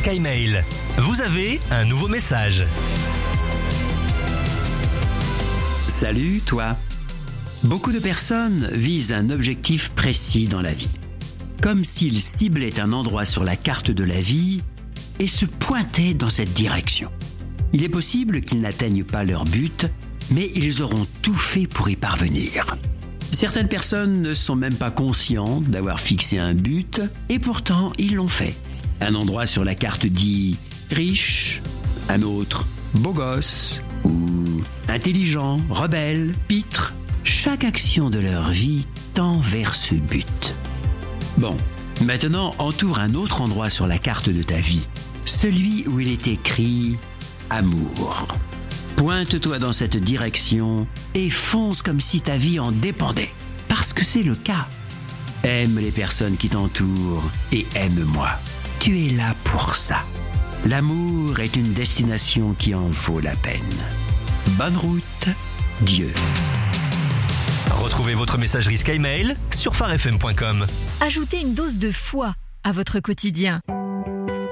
SkyMail. Vous avez un nouveau message. Salut toi. Beaucoup de personnes visent un objectif précis dans la vie. Comme s'ils ciblaient un endroit sur la carte de la vie et se pointaient dans cette direction. Il est possible qu'ils n'atteignent pas leur but, mais ils auront tout fait pour y parvenir. Certaines personnes ne sont même pas conscientes d'avoir fixé un but et pourtant ils l'ont fait. Un endroit sur la carte dit riche, un autre beau gosse ou intelligent, rebelle, pitre. Chaque action de leur vie tend vers ce but. Bon, maintenant entoure un autre endroit sur la carte de ta vie, celui où il est écrit amour. Pointe-toi dans cette direction et fonce comme si ta vie en dépendait, parce que c'est le cas. Aime les personnes qui t'entourent et aime-moi. Tu es là pour ça. L'amour est une destination qui en vaut la peine. Bonne route, Dieu. Retrouvez votre messagerie SkyMail sur farfm.com. Ajoutez une dose de foi à votre quotidien.